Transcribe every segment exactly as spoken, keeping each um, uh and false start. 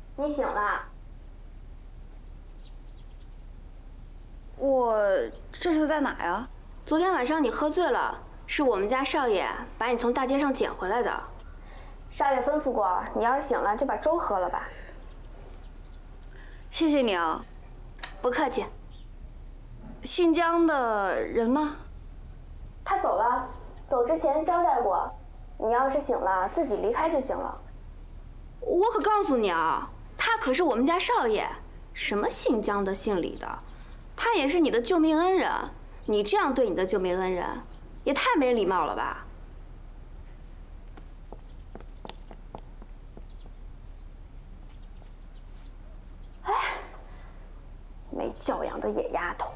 你醒了。 我这是在哪呀？ 昨天晚上你喝醉了，是我们家少爷把你从大街上捡回来的。少爷吩咐过，你要是醒了就把粥喝了吧。 谢谢你啊。 不客气。 姓江的人呢？ 他走了，走之前交代过，你要是醒了自己离开就行了。我可告诉你啊，他可是我们家少爷，什么姓江的姓李的，他也是你的救命恩人。你这样对你的救命恩人，也太没礼貌了吧！哎，没教养的野丫头。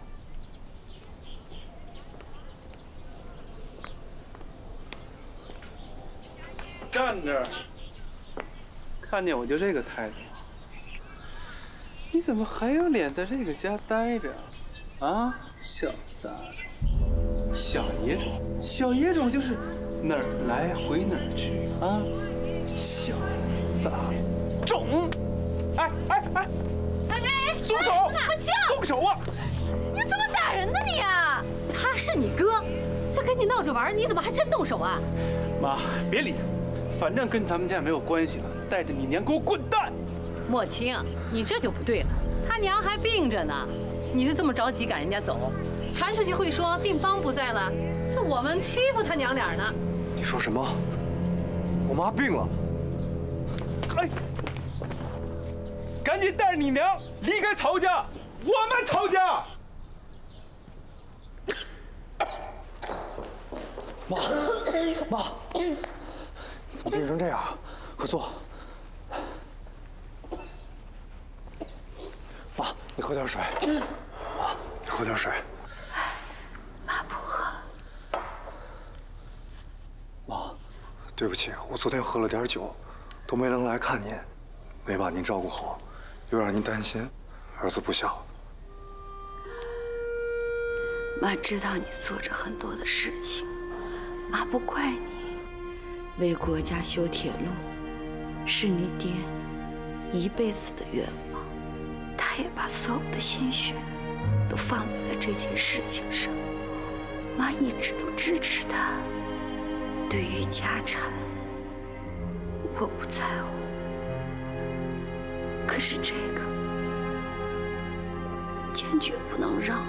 站这儿，看见我就这个态度。你怎么还有脸在这个家待着？啊，小杂种，小野种，小野种就是哪儿来回哪儿去啊！小杂种！哎哎哎！ 哎哎！ 松手！ 阿庆， 松手啊！ 你怎么打人呢你啊？他是你哥，这跟你闹着玩，你怎么还真动手啊？ 妈，别理他，反正跟咱们家没有关系了。带着你娘给我滚蛋！ 莫青，你这就不对了，他娘还病着呢，你就这么着急赶人家走？传出去会说定邦不在了，这我们欺负他娘俩呢。 你说什么？我妈病了。 哎，赶紧带着你娘离开曹家，我们曹家。 妈，妈，怎么变成这样？快坐。妈，你喝点水。妈，你喝点水。 妈不喝。 妈，对不起，我昨天喝了点酒，都没能来看您，没把您照顾好，又让您担心，儿子不孝。 妈知道你做着很多的事情，妈不怪你。为国家修铁路，是你爹一辈子的愿望，他也把所有的心血都放在了这件事情上。妈一直都支持他。对于家产，我不在乎，可是这个坚决不能让。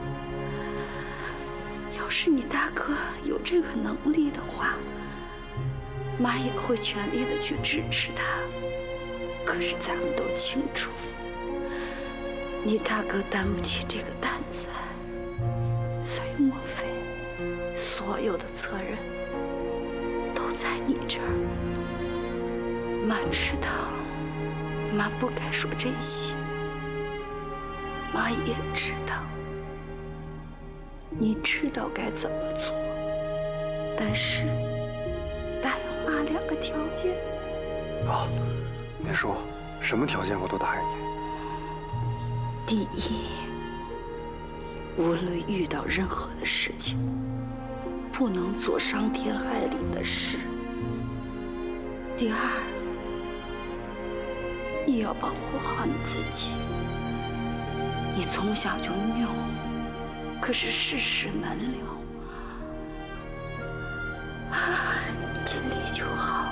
要是你大哥有这个能力的话，妈也会全力的去支持他。可是咱们都清楚，你大哥担不起这个担子，所以莫非所有的责任都在你这儿？妈知道，妈不该说这些。妈也知道，你知道该怎么做，但是答应妈两个条件。 妈，您说什么条件我都答应您。 第一，无论遇到任何的事情，不能做伤天害理的事。第二，你要保护好你自己。你从小就拗，可是世事难料，啊，尽力就好。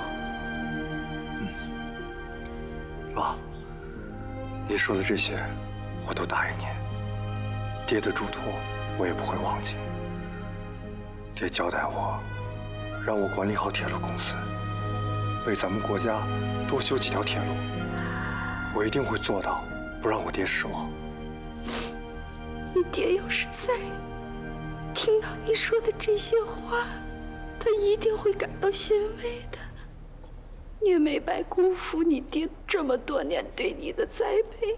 妈，您说的这些我都答应您。爹的嘱托我也不会忘记。爹交代我，让我管理好铁路公司，为咱们国家多修几条铁路，我一定会做到，不让我爹失望。 你爹要是在，听到你说的这些话，他一定会感到欣慰的。你也没白辜负你爹这么多年对你的栽培。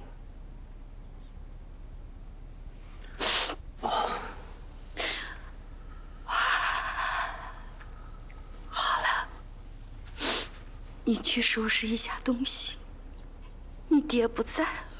好了，你去收拾一下东西，你爹不在了。